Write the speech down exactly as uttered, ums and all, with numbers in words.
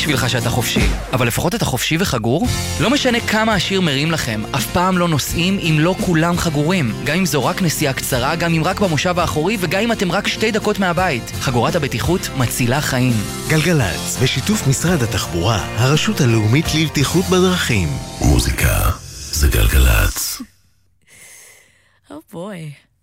בשבילך שאתה חופשי, אבל לפחות אתה חופשי וחגור? לא משנה כמה השיר מרים לכם, אף פעם לא נוסעים אם לא כולם חגורים. גם אם זו רק נסיעה קצרה, גם אם רק במושב האחורי, וגם אם אתם רק שתי דקות מהבית. חגורת הבטיחות מצילה חיים. גלגלץ, בשיתוף משרד התחבורה, הרשות הלאומית לבטיחות בדרכים. מוזיקה זה גלגלץ. Oh boy.